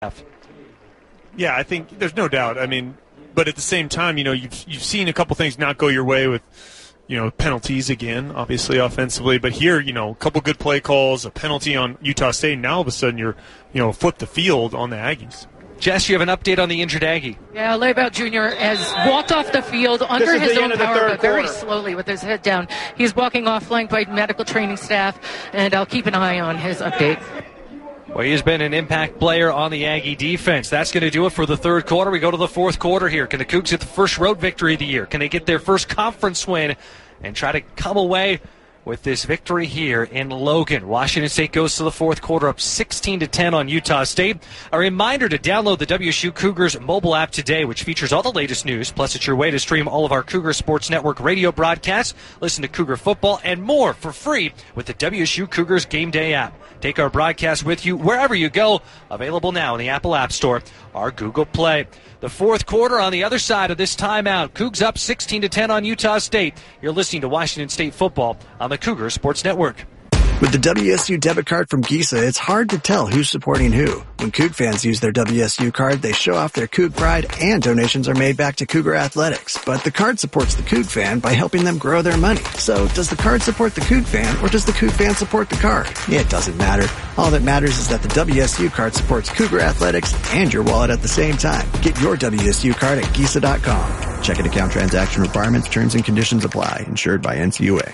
Yeah, I think there's no doubt. I mean, but at the same time, you've seen a couple things not go your way with, penalties again, obviously offensively. But here, a couple good play calls, a penalty on Utah State. Now all of a sudden you're, flip the field on the Aggies. Jess, you have an update on the injured Aggie. Yeah, Leibelt Jr. has walked off the field under his own power, but very slowly with his head down. He's walking off, flanked by medical training staff, and I'll keep an eye on his update. Well, he's been an impact player on the Aggie defense. That's going to do it for the third quarter. We go to the fourth quarter here. Can the Cougs get the first road victory of the year? Can they get their first conference win and try to come away with this victory here in Logan? Washington State goes to the fourth quarter up 16-10 on Utah State. A reminder to download the WSU Cougars mobile app today, which features all the latest news. Plus, it's your way to stream all of our Cougar Sports Network radio broadcasts, listen to Cougar football, and more for free with the WSU Cougars Game Day app. Take our broadcast with you wherever you go. Available now in the Apple App Store or Google Play. The fourth quarter on the other side of this timeout. Cougs up 16-10 on Utah State. You're listening to Washington State football on the Cougar Sports Network. With the WSU debit card from Giza, it's hard to tell who's supporting who. When Coug fans use their WSU card, they show off their Coug pride and donations are made back to Cougar Athletics. But the card supports the Coug fan by helping them grow their money. So does the card support the Coug fan or does the Coug fan support the card? It doesn't matter. All that matters is that the WSU card supports Cougar Athletics and your wallet at the same time. Get your WSU card at Giza.com. Checking account transaction requirements, terms and conditions apply. Insured by NCUA.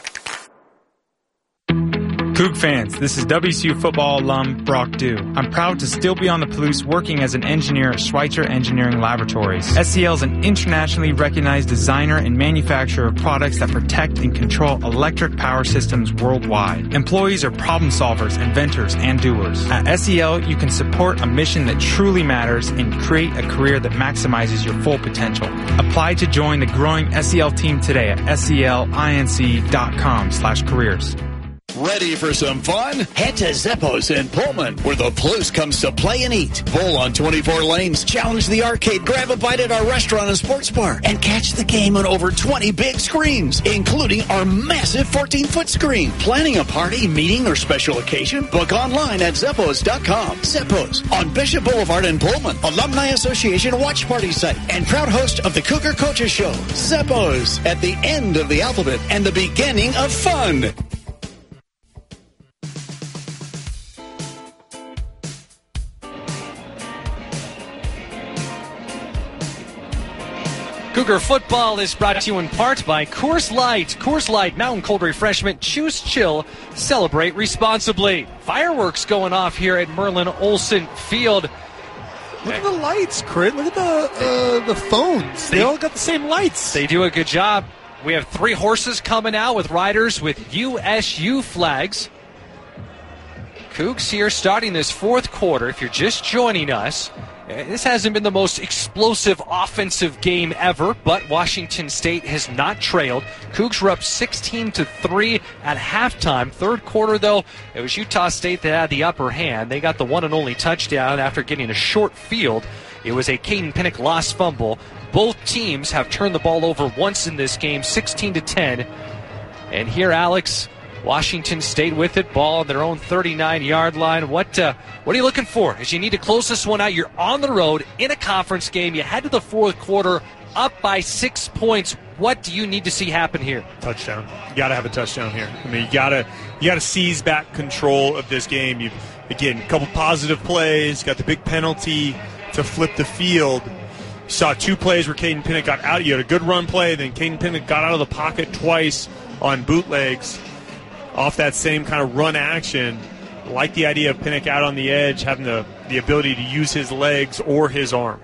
Coug fans, this is WSU football alum Brock Dew. I'm proud to still be on the Palouse working as an engineer at Schweitzer Engineering Laboratories. SEL is an internationally recognized designer and manufacturer of products that protect and control electric power systems worldwide. Employees are problem solvers, inventors, and doers. At SEL, you can support a mission that truly matters and create a career that maximizes your full potential. Apply to join the growing SEL team today at selinc.com/careers. Ready for some fun? Head to Zeppos in Pullman, where the Palouse comes to play and eat. Bowl on 24 lanes, challenge the arcade, grab a bite at our restaurant and sports bar, and catch the game on over 20 big screens, including our massive 14-foot screen. Planning a party, meeting, or special occasion? Book online at Zeppos.com. Zeppos on Bishop Boulevard in Pullman, Alumni Association watch party site, and proud host of the Cougar Coaches Show. Zeppos, at the end of the alphabet and the beginning of fun. Cougar football is brought to you in part by Coors Light. Coors Light, mountain cold refreshment. Choose chill. Celebrate responsibly. Fireworks going off here at Merlin Olsen Field. Look at the lights, Crit. Look at the phones. They all got the same lights. They do a good job. We have 3 horses coming out with riders with USU flags. Cougs here starting this fourth quarter. If you're just joining us, this hasn't been the most explosive offensive game ever, but Washington State has not trailed. Cougs were up 16-3 at halftime. Third quarter, though, it was Utah State that had the upper hand. They got the one and only touchdown after getting a short field. It was a Caden Pinnock lost fumble. Both teams have turned the ball over once in this game, 16-10. And here, Alex, Washington State with it, ball on their own 39-yard line. What are you looking for as you need to close this one out? You're on the road in a conference game. You head to the fourth quarter up by 6 points. What do you need to see happen here? Touchdown. You got to have a touchdown here. I mean, you got to seize back control of this game. You've, again, a couple positive plays, got the big penalty to flip the field. You saw 2 plays where Caden Pinnock got out. You had a good run play, then Caden Pinnock got out of the pocket twice on bootlegs off that same kind of run action. Like the idea of Pinnock out on the edge, having the ability to use his legs or his arm.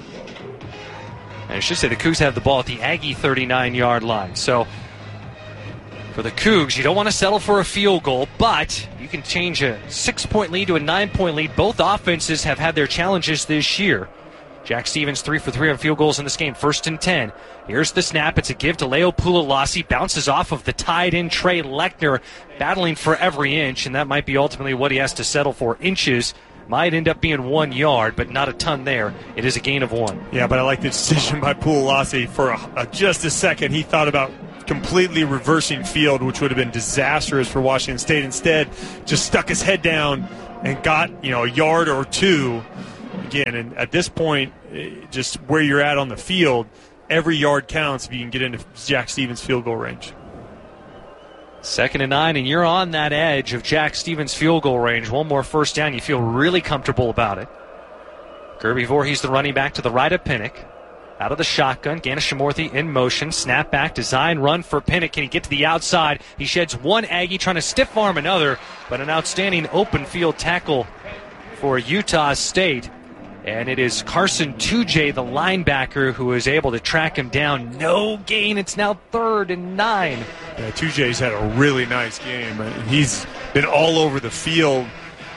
And I should say the Cougs have the ball at the Aggie 39-yard line. So for the Cougs, you don't want to settle for a field goal, but you can change a 6-point lead to a 9-point lead. Both offenses have had their challenges this year. Jack Stevens 3 for 3 on field goals in this game. 1st and 10. Here's the snap. It's a give to Leo Pulalasi. Bounces off of the tied-in Trey Lechner, battling for every inch, and that might be ultimately what he has to settle for. Inches might end up being 1 yard, but not a ton there. It is a gain of 1. Yeah, but I like the decision by Pulalasi. For just a second, he thought about completely reversing field, which would have been disastrous for Washington State. Instead, just stuck his head down and got a yard or 2. again, and at this point, just where you're at on the field, every yard counts if you can get into Jack Stevens' field goal range. 2nd and 9, and you're on that edge of Jack Stevens' field goal range. One more first down, you feel really comfortable about it. Kirby Voorhees, the running back, to the right of Pinnock. Out of the shotgun, Ganesha-Morthy in motion. Snap back, design run for Pinnock. Can he get to the outside? He sheds one Aggie, trying to stiff arm another, but an outstanding open field tackle for Utah State. And it is Carson Tujay, the linebacker, who is able to track him down. No gain. It's now 3rd and 9. Yeah, Tujay's had a really nice game. He's been all over the field.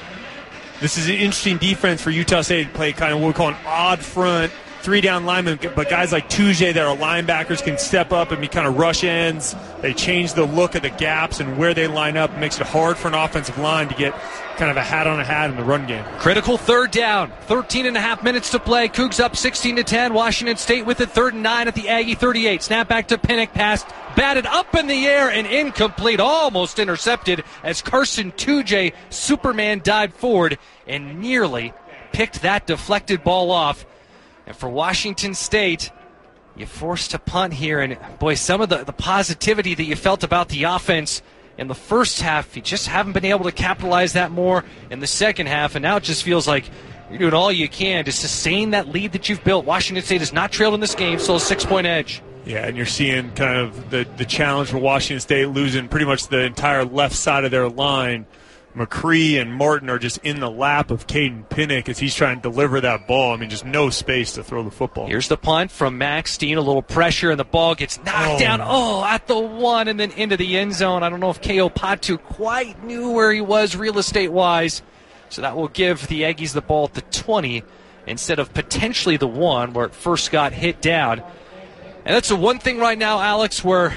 This is an interesting defense for Utah State to play kind of what we call an odd front. 3-down linemen, but guys like Tujay that are linebackers can step up and be kind of rush ends. They change the look of the gaps and where they line up. It makes it hard for an offensive line to get kind of a hat on a hat in the run game. Critical 3rd down. 13 and a half minutes to play. Cougs up 16-10. Washington State with it 3rd and 9 at the Aggie 38. Snap back to Pinnock. Pass batted up in the air and incomplete. Almost intercepted as Carson Tujay, Superman, dived forward and nearly picked that deflected ball off. And for Washington State, you're forced to punt here. And, boy, some of the positivity that you felt about the offense in the first half, you just haven't been able to capitalize that more in the second half. And now it just feels like you're doing all you can to sustain that lead that you've built. Washington State has not trailed in this game, still a 6-point edge. Yeah, and you're seeing kind of the challenge for Washington State, losing pretty much the entire left side of their line. McCree and Martin are just in the lap of Caden Pinnock as he's trying to deliver that ball. I mean, just no space to throw the football. Here's the punt from Max Steen. A little pressure, and the ball gets knocked down. At the 1 and then into the end zone. I don't know if K.O. Patu quite knew where he was real estate-wise. So that will give the Aggies the ball at the 20 instead of potentially the 1 where it first got hit down. And that's the one thing right now, Alex, where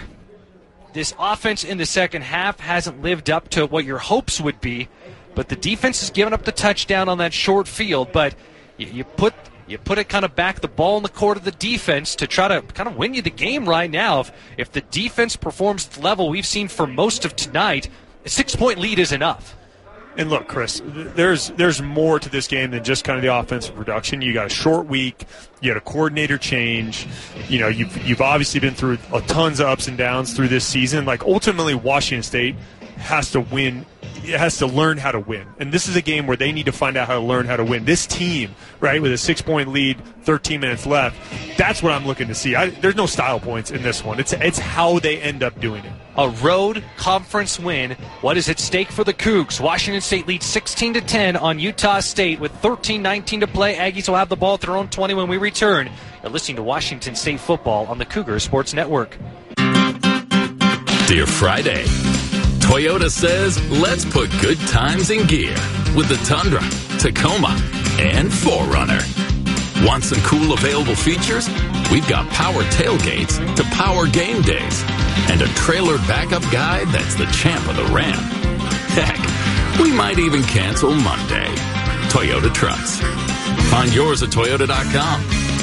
this offense in the second half hasn't lived up to what your hopes would be, but the defense has given up the touchdown on that short field. But you put it kind of back the ball in the court of the defense to try to kind of win you the game right now. If the defense performs at the level we've seen for most of tonight, a 6-point lead is enough. And look, Chris, there's more to this game than just kind of the offensive production. You got a short week. You had a coordinator change. You know, you've obviously been through tons of ups and downs through this season. Like, ultimately, Washington State has to win. It has to learn how to win. And this is a game where they need to find out how to learn how to win. This team, right, with a 6-point lead, 13 minutes left, that's what I'm looking to see. There's no style points in this one. It's how they end up doing it. A road conference win. What is at stake for the Cougs? Washington State leads 16-10 on Utah State with 13-19 to play. Aggies will have the ball at their own 20 when we return. You're listening to Washington State football on the Cougar Sports Network. Dear Friday, Toyota says let's put good times in gear with the Tundra, Tacoma, and 4Runner. Want some cool available features? We've got power tailgates to power game days and a trailer backup guide that's the champ of the Ram. Heck, we might even cancel Monday. Toyota Trucks. Find yours at Toyota.com.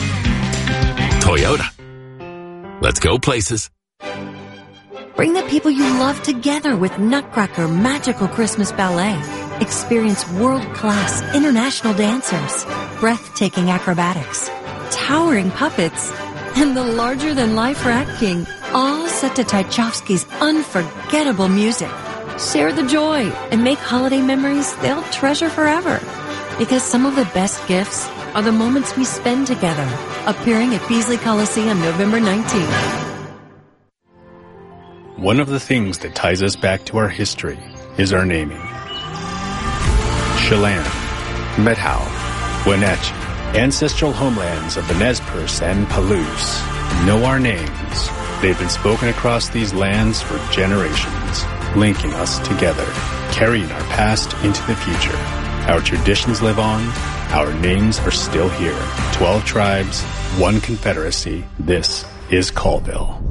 Toyota. Let's go places. Bring the people you love together with Nutcracker Magical Christmas Ballet. Experience world-class international dancers, breathtaking acrobatics, towering puppets, and the larger-than-life Rat King, all set to Tchaikovsky's unforgettable music. Share the joy and make holiday memories they'll treasure forever. Because some of the best gifts are the moments we spend together. Appearing at Beasley Coliseum November 19th. One of the things that ties us back to our history is our naming. Chelan, Methow, Wenatchee, ancestral homelands of the Nez Perce and Palouse, know our names. They've been spoken across these lands for generations, linking us together, carrying our past into the future. Our traditions live on. Our names are still here. 12 tribes, 1 confederacy. This is Colville.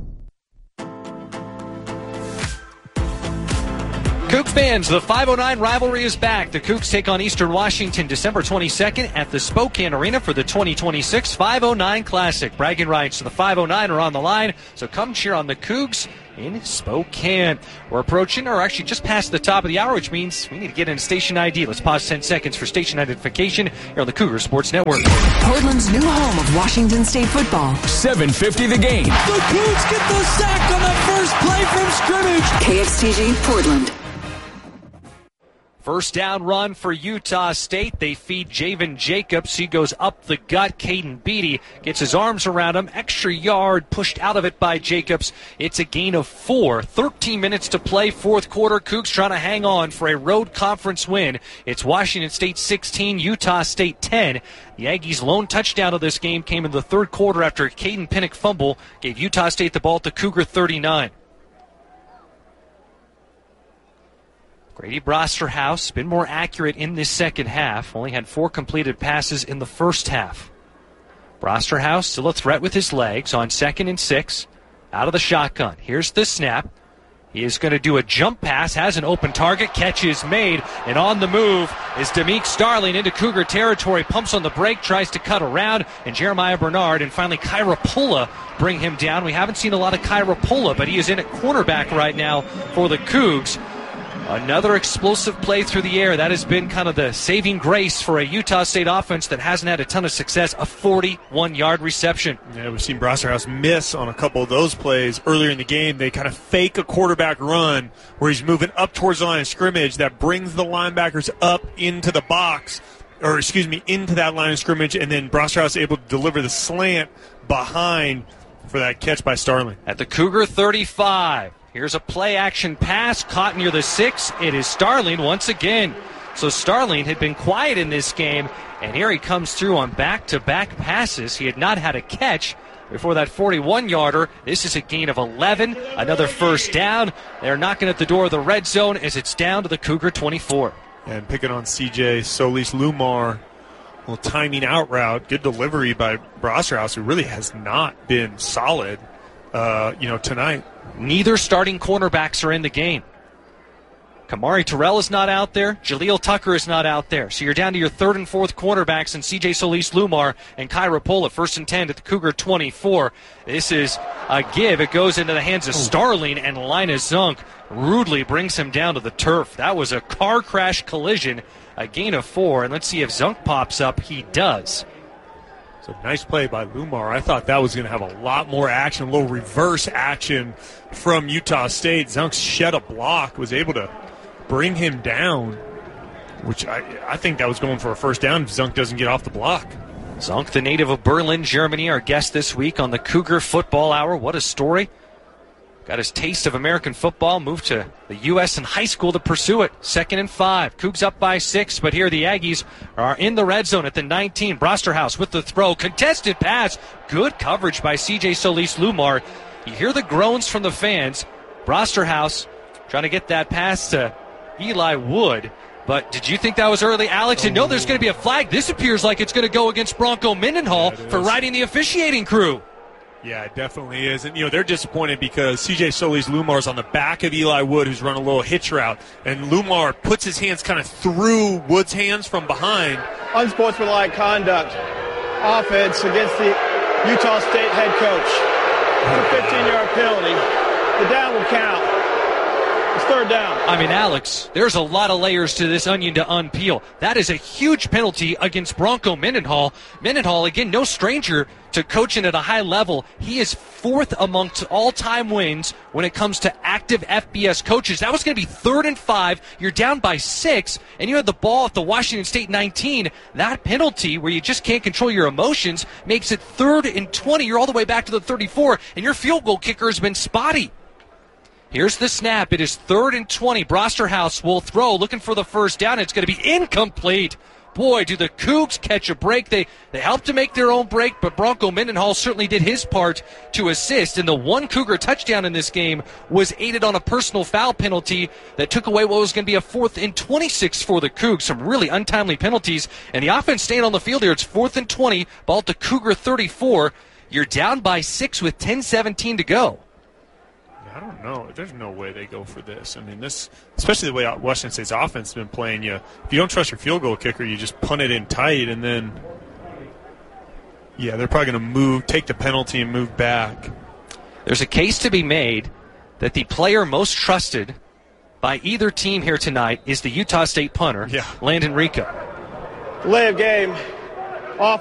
Cougs fans, the 509 rivalry is back. The Cougs take on Eastern Washington December 22nd at the Spokane Arena for the 2026 509 Classic. Bragging rights to the 509 are on the line, so come cheer on the Cougs in Spokane. We're approaching, or actually just past the top of the hour, which means we need to get in station ID. Let's pause 10 seconds for station identification here on the Cougar Sports Network. Portland's new home of Washington State football. 7:50 the game. The Cougs get the sack on the first play from scrimmage. KXTG Portland. First down run for Utah State. They feed Javen Jacobs. He goes up the gut. Caden Beatty gets his arms around him. Extra yard pushed out of it by Jacobs. It's a gain of 4. 13 minutes to play, fourth quarter. Cougs trying to hang on for a road conference win. It's Washington State 16, Utah State 10. The Aggies' lone touchdown of this game came in the third quarter after a Caden Pinnock fumble gave Utah State the ball at the Cougar 39. Grady Brosterhouse been more accurate in this second half. Only had 4 completed passes in the first half. Brosterhouse still a threat with his legs on 2nd and 6. Out of the shotgun. Here's the snap. He is going to do a jump pass. Has an open target. Catch is made. And on the move is Demick Starling into Cougar territory. Pumps on the brake. Tries to cut around. And Jeremiah Bernard and finally Kyra Pulla bring him down. We haven't seen a lot of Kyra Pulla, but he is in at cornerback right now for the Cougs. Another explosive play through the air. That has been kind of the saving grace for a Utah State offense that hasn't had a ton of success. A 41-yard reception. Yeah, we've seen Brosterhouse miss on a couple of those plays earlier in the game. They kind of fake a quarterback run where he's moving up towards the line of scrimmage that brings the linebackers up into the box, or into that line of scrimmage, and then Brosterhouse able to deliver the slant behind for that catch by Starling. At the Cougar 35. Here's a play-action pass caught near the 6. It is Starling once again. So Starling had been quiet in this game, and here he comes through on back-to-back passes. He had not had a catch before that 41-yarder. This is a gain of 11. Another first down. They're knocking at the door of the red zone as it's down to the Cougar 24. And picking on C.J. Solis-Lumar. Little timing out route. Good delivery by Brosterhouse, who really has not been solid, tonight. Neither starting cornerbacks are in the game. Kamari Terrell is not out there. Jaleel Tucker is not out there. So you're down to your third and fourth cornerbacks and C.J. Solis-Lumar and Kyra Pulla. 1st and 10 at the Cougar 24. This is a give. It goes into the hands of Starling, and Linus Zunk rudely brings him down to the turf. That was a car crash collision, a gain of 4. And let's see if Zunk pops up. He does. So nice play by Lumar. I thought that was going to have a lot more action, a little reverse action from Utah State. Zunk shed a block, was able to bring him down, which I think that was going for a first down if Zunk doesn't get off the block. Zunk, the native of Berlin, Germany, our guest this week on the Cougar Football Hour. What a story. Got his taste of American football, moved to the U.S. in high school to pursue it. 2nd and 5. Cougs up by 6, but here the Aggies are in the red zone at the 19. Brosterhouse with the throw. Contested pass. Good coverage by C.J. Solis-Lumar. You hear the groans from the fans. Brosterhouse trying to get that pass to Eli Wood. But did you think that was early, Alex? And no, there's going to be a flag. This appears like it's going to go against Bronco Mendenhall for riding the officiating crew. Yeah, it definitely is. And, they're disappointed because C.J. Solis-Lumar is on the back of Eli Wood, who's run a little hitch route. And Lumar puts his hands kind of through Wood's hands from behind. Unsportsmanlike conduct. Offense against the Utah State head coach. It's a 15-yard penalty. The down will count. It's 3rd down. I mean, Alex, there's a lot of layers to this onion to unpeel. That is a huge penalty against Bronco Mendenhall. Mendenhall, again, no stranger to coaching at a high level. He is 4th amongst all-time wins when it comes to active FBS coaches. That was going to be 3rd and 5. You're down by 6, and you had the ball at the Washington State 19. That penalty, where you just can't control your emotions, makes it 3rd and 20. You're all the way back to the 34, and your field goal kicker has been spotty. Here's the snap. It is 3rd and 20. Brosterhouse will throw, looking for the first down. It's going to be incomplete. Boy, do the Cougs catch a break. They helped to make their own break, but Bronco Mendenhall certainly did his part to assist. And the one Cougar touchdown in this game was aided on a personal foul penalty that took away what was going to be a 4th and 26 for the Cougs. Some really untimely penalties. And the offense staying on the field here. It's 4th and 20. Ball at the Cougar 34. You're down by 6 with 10:17 to go. I don't know. There's no way they go for this. I mean, this, especially the way Washington State's offense has been playing, if you don't trust your field goal kicker, you just punt it in tight, and then, they're probably going to take the penalty and move back. There's a case to be made that the player most trusted by either team here tonight is the Utah State punter, Landon Rico. Delay of game. Off.